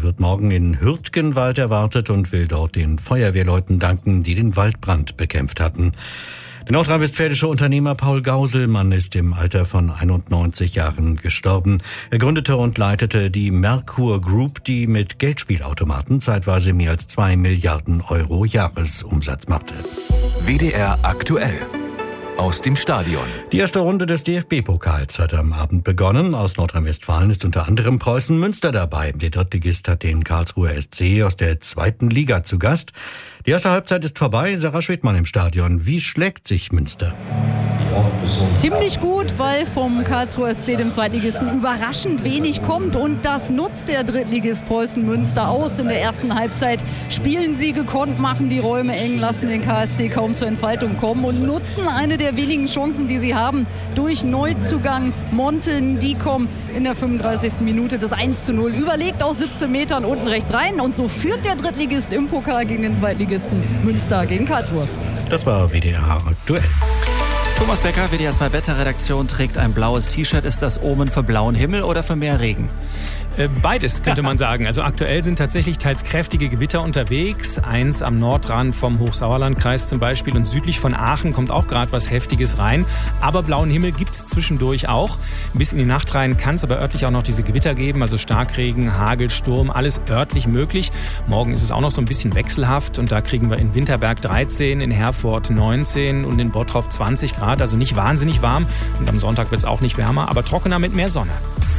Er wird morgen in Hürtgenwald erwartet und will dort den Feuerwehrleuten danken, die den Waldbrand bekämpft hatten. Der nordrhein-westfälische Unternehmer Paul Gauselmann ist im Alter von 91 Jahren gestorben. Er gründete und leitete die Merkur Group, die mit Geldspielautomaten zeitweise mehr als 2 Milliarden Euro Jahresumsatz machte. WDR aktuell. Aus dem Stadion. Die erste Runde des DFB-Pokals hat am Abend begonnen. Aus Nordrhein-Westfalen ist unter anderem Preußen Münster dabei. Der Drittligist hat den Karlsruher SC aus der 2. Liga zu Gast. Die erste Halbzeit ist vorbei. Sarah Schwedmann im Stadion. Wie schlägt sich Münster? Ziemlich gut, weil vom Karlsruher SC, dem Zweitligisten, überraschend wenig kommt. Und das nutzt der Drittligist Preußen Münster aus. In der ersten Halbzeit spielen sie gekonnt, machen die Räume eng, lassen den KSC kaum zur Entfaltung kommen und nutzen eine der wenigen Chancen, die sie haben, durch Neuzugang Monte Ndicom in der 35. Minute das 1:0 überlegt aus 17 Metern unten rechts rein. Und so führt der Drittligist im Pokal gegen den Zweitligisten Münster gegen Karlsruhe. Das war WDR aktuell. Thomas Becker, WDR 2 Wetterredaktion, trägt ein blaues T-Shirt. Ist das Omen für blauen Himmel oder für mehr Regen? Beides könnte man sagen. Also aktuell sind tatsächlich teils kräftige Gewitter unterwegs. Eins am Nordrand vom Hochsauerlandkreis zum Beispiel und südlich von Aachen kommt auch gerade was Heftiges rein. Aber blauen Himmel gibt es zwischendurch auch. Bis in die Nacht rein kann es aber örtlich auch noch diese Gewitter geben. Also Starkregen, Hagel, Sturm, alles örtlich möglich. Morgen ist es auch noch so ein bisschen wechselhaft und da kriegen wir in Winterberg 13, in Herford 19 und in Bottrop 20 Grad. Also nicht wahnsinnig warm und am Sonntag wird es auch nicht wärmer, aber trockener mit mehr Sonne.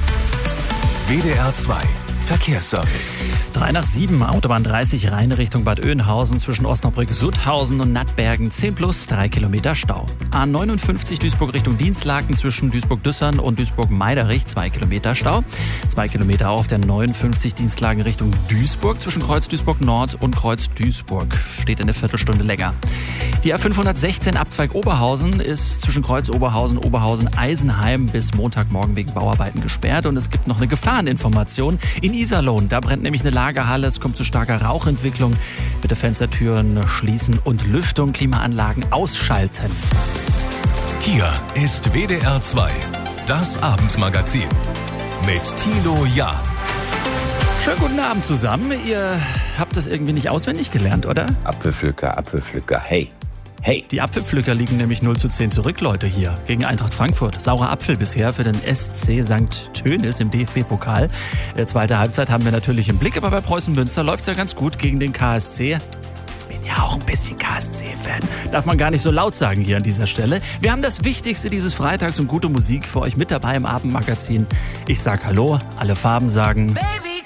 WDR 2 Verkehrsservice. 6:03, Autobahn 30 Rhein Richtung Bad Oeynhausen zwischen Osnabrück-Sutthausen und Nattbergen 10+, 3 Kilometer Stau. A59 Duisburg Richtung Dienstlaken zwischen Duisburg-Düssern und Duisburg-Meiderich 2 Kilometer Stau. 2 Kilometer auf der 59 Dienstlaken Richtung Duisburg zwischen Kreuz Duisburg-Nord und Kreuz Duisburg. Steht eine Viertelstunde länger. Die A516 Abzweig Oberhausen ist zwischen Kreuz Oberhausen, Eisenheim bis Montagmorgen wegen Bauarbeiten gesperrt. Und es gibt noch eine Gefahreninformation in Iserlohn. Da brennt nämlich eine Lagerhalle. Es kommt zu starker Rauchentwicklung. Bitte Fenstertüren schließen und Lüftung, Klimaanlagen ausschalten. Hier ist WDR 2, das Abendmagazin mit Thilo Jahn. Schönen guten Abend zusammen. Ihr habt das irgendwie nicht auswendig gelernt, oder? Apfelpflücker, hey. Hey. Die Apfelpflücker liegen nämlich 0:10 zurück, Leute, hier gegen Eintracht Frankfurt. Saurer Apfel bisher für den SC St. Tönis im DFB-Pokal. Zweite Halbzeit haben wir natürlich im Blick, aber bei Preußen Münster läuft es ja ganz gut gegen den KSC. Bin ja auch ein bisschen KSC-Fan. Darf man gar nicht so laut sagen hier an dieser Stelle. Wir haben das Wichtigste dieses Freitags und gute Musik für euch mit dabei im Abendmagazin. Ich sag Hallo, alle Farben sagen... Baby.